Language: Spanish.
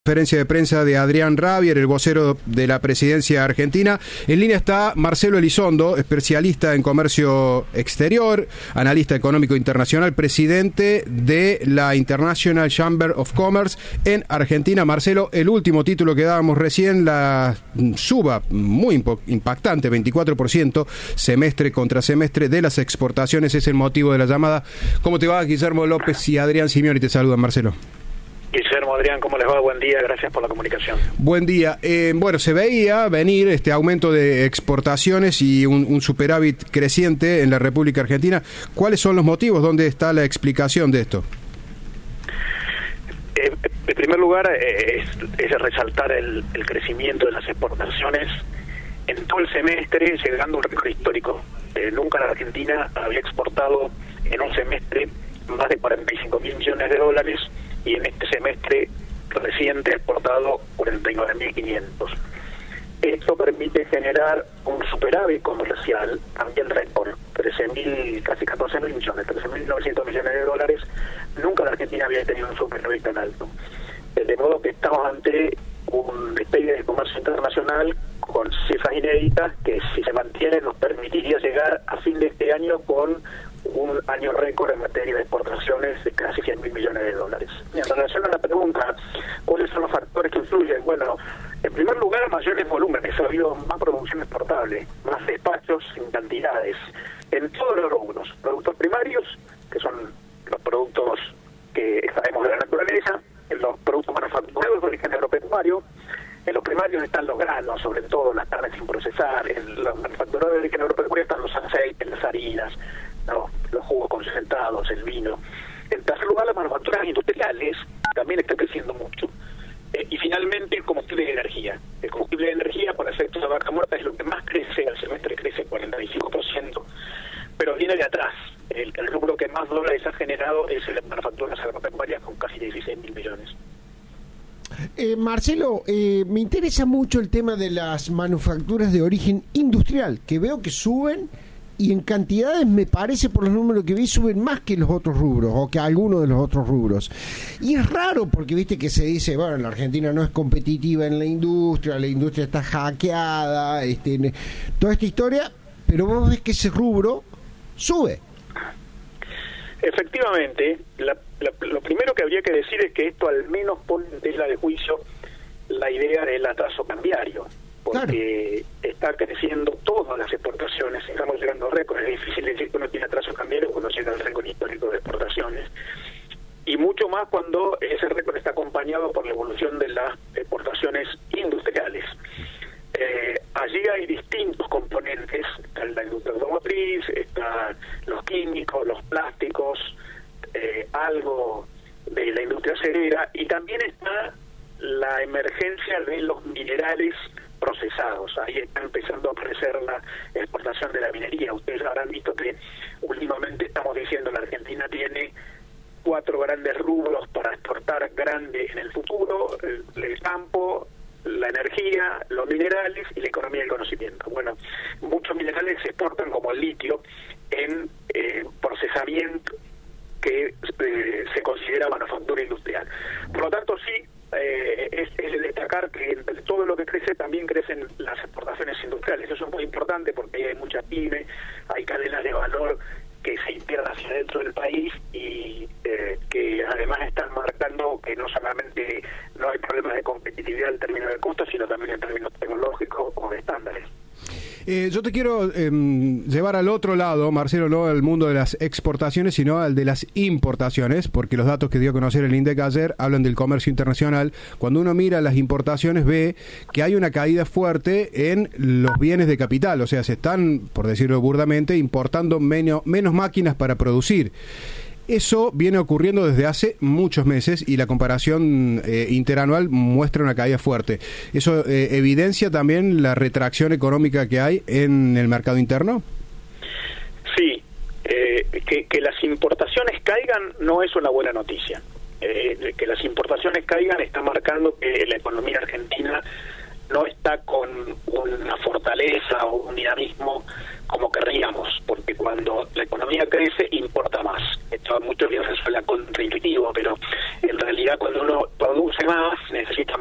Conferencia de prensa de Adrián Rabier, el vocero de la presidencia argentina. En línea está Marcelo Elizondo, especialista en comercio exterior, analista económico internacional, presidente de la International Chamber of Commerce en Argentina. Marcelo, el último título que dábamos recién, la suba muy impactante, 24%, semestre contra semestre, de las exportaciones, es el motivo de la llamada. ¿Cómo te va? Guillermo López y Adrián Simioni te saludan, Marcelo. Guillermo, Adrián, ¿cómo les va? Buen día, gracias por la comunicación. Buen día. Bueno, se veía venir este aumento de exportaciones y un superávit creciente en la República Argentina. ¿Cuáles son los motivos? ¿Dónde está la explicación de esto? En primer lugar, es resaltar el crecimiento de las exportaciones en todo el semestre, llegando a un récord histórico. Nunca la Argentina había exportado en un semestre más de 45.000 millones de dólares, y en este semestre reciente ha exportado 49.500. Esto permite generar un superávit comercial, también récord, 13.000, casi 14.000 millones, 13.900 millones de dólares. Nunca la Argentina había tenido un superávit tan alto. De modo que estamos ante un despegue de comercio internacional con cifras inéditas que, si se mantienen, nos permitiría llegar a fin de este año con un año récord en materia de exportaciones de casi 100.000 millones de dólares. En relación a la pregunta, ¿cuáles son los factores que influyen? Bueno, en primer lugar, mayores volúmenes. Ha habido más producción exportable, más despachos en cantidades, en todos los rubros. Productos primarios, que son los productos que extraemos de la naturaleza, en los productos manufacturados de origen agropecuario. En los primarios están los granos, sobre todo las carnes sin procesar. En los manufacturados de origen agropecuario están los aceites, las harinas, los jugos concentrados, el vino. En tercer lugar, las manufacturas industriales también están creciendo mucho. Y finalmente, el combustible de energía. El combustible de energía, por efecto de vaca muerta, es lo que más crece. El semestre crece 45%, pero viene de atrás. El rubro que más dólares ha generado es el de manufacturas agropecuarias, con casi 16.000 millones. Marcelo, me interesa mucho el tema de las manufacturas de origen industrial, que veo que suben, y en cantidades, me parece, por los números que vi, suben más que los otros rubros, o que algunos de los otros rubros. Y es raro, porque viste que se dice, bueno, la Argentina no es competitiva en la industria está hackeada, toda esta historia, pero vos ves que ese rubro sube. Efectivamente, lo primero que habría que decir es que esto al menos pone en tela de juicio la idea del atraso cambiario, porque está creciendo todas las exportaciones, estamos llegando a récords. Es difícil decir que uno tiene atraso cambiario cuando llega al récord histórico de exportaciones, y mucho más cuando ese récord está acompañado por la evolución de las exportaciones industriales. Allí hay distintos componentes: está la industria automotriz, están los químicos, los plásticos, algo de la industria acerera, y también está la emergencia de los minerales procesados. Ahí está empezando a crecer la exportación de la minería. Ustedes habrán visto que últimamente estamos diciendo que la Argentina tiene 4 grandes rubros para exportar grande en el futuro: el campo, la energía, los minerales y la economía del conocimiento. Bueno, muchos minerales se exportan, como el litio, en procesamiento que se considera manufactura industrial. Por lo tanto, sí, es de destacar que entre todo lo que crece también crecen las exportaciones industriales. Eso es muy importante porque hay muchas pymes, hay cadenas de valor que se integran hacia dentro del país, y que además están marcando que no solamente no hay problemas de competitividad en términos de costos, sino también en términos tecnológicos o de estándares. Yo te quiero llevar al otro lado, Marcelo, no al mundo de las exportaciones, sino al de las importaciones, porque los datos que dio a conocer el INDEC ayer hablan del comercio internacional. Cuando uno mira las importaciones, ve que hay una caída fuerte en los bienes de capital, o sea, se están, por decirlo burdamente, importando menos máquinas para producir. Eso viene ocurriendo desde hace muchos meses, y la comparación interanual muestra una caída fuerte. ¿Eso evidencia también la retracción económica que hay en el mercado interno? Sí, que las importaciones caigan no es una buena noticia. Que las importaciones caigan está marcando que la economía argentina no está con una fortaleza o un dinamismo como querríamos, porque cuando la economía crece importa más. Esto a muchos les suena contraintuitivo, pero en realidad cuando uno produce más necesita